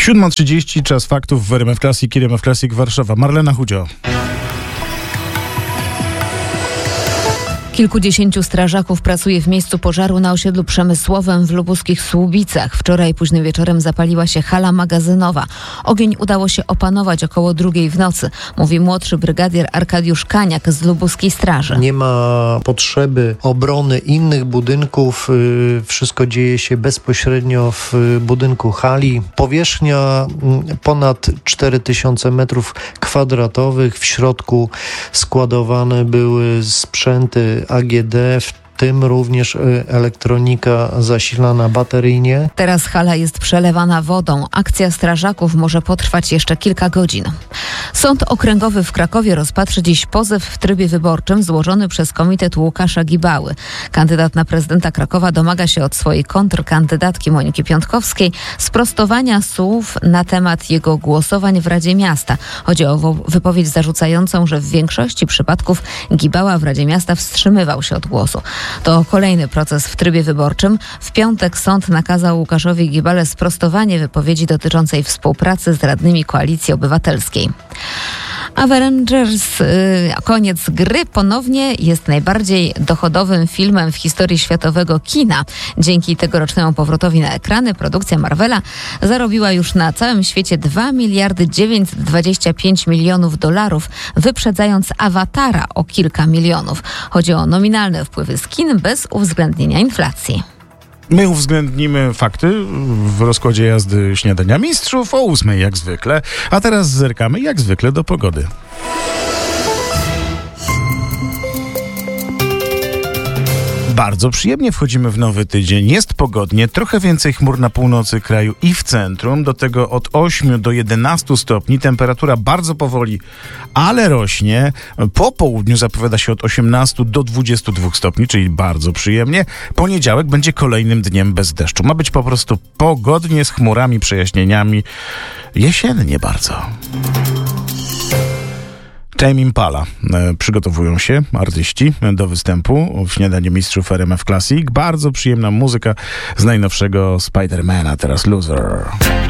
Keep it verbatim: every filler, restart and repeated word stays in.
siódma trzydzieści, czas faktów w R M F Classic, R M F Classic Warszawa. Marlena Chudzio. Kilkudziesięciu strażaków pracuje w miejscu pożaru na osiedlu przemysłowym w lubuskich Słubicach. Wczoraj późnym wieczorem zapaliła się hala magazynowa. Ogień udało się opanować około drugiej w nocy, mówi młodszy brygadier Arkadiusz Kaniak z lubuskiej straży. Nie ma potrzeby obrony innych budynków. Wszystko dzieje się bezpośrednio w budynku hali. Powierzchnia ponad cztery tysiące metrów kwadratowych. W środku składowane były sprzęty A G D, w tym również elektronika zasilana bateryjnie. Teraz hala jest przelewana wodą. Akcja strażaków może potrwać jeszcze kilka godzin. Sąd Okręgowy w Krakowie rozpatrzy dziś pozew w trybie wyborczym złożony przez komitet Łukasza Gibały. Kandydat na prezydenta Krakowa domaga się od swojej kontrkandydatki Moniki Piątkowskiej sprostowania słów na temat jego głosowań w Radzie Miasta. Chodzi o wypowiedź zarzucającą, że w większości przypadków Gibała w Radzie Miasta wstrzymywał się od głosu. To kolejny proces w trybie wyborczym. W piątek sąd nakazał Łukaszowi Gibale sprostowanie wypowiedzi dotyczącej współpracy z radnymi Koalicji Obywatelskiej. Avengers, yy, koniec gry, ponownie jest najbardziej dochodowym filmem w historii światowego kina. Dzięki tegorocznemu powrotowi na ekrany produkcja Marvela zarobiła już na całym świecie dwa miliardy dziewięćset dwadzieścia pięć milionów dolarów, wyprzedzając Awatara o kilka milionów. Chodzi o nominalne wpływy z kin bez uwzględnienia inflacji. My uwzględnimy fakty w rozkładzie jazdy Śniadania Mistrzów o ósmej jak zwykle, a teraz zerkamy jak zwykle do pogody. Bardzo przyjemnie wchodzimy w nowy tydzień. Jest pogodnie, trochę więcej chmur na północy kraju i w centrum. Do tego od ośmiu do jedenastu stopni. Temperatura bardzo powoli, ale rośnie. Po południu zapowiada się od osiemnastu do dwudziestu dwóch stopni, czyli bardzo przyjemnie. Poniedziałek będzie kolejnym dniem bez deszczu. Ma być po prostu pogodnie z chmurami, przejaśnieniami. Jesiennie bardzo. Tame Impala. E, przygotowują się artyści do występu w Śniadaniu Mistrzów R M F Classic. Bardzo przyjemna muzyka z najnowszego Spidermana, teraz Loser.